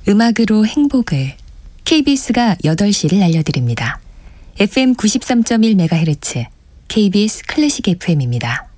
음악으로 행복을 KBS가 8시를 알려드립니다. FM 93.1MHz KBS 클래식 FM입니다.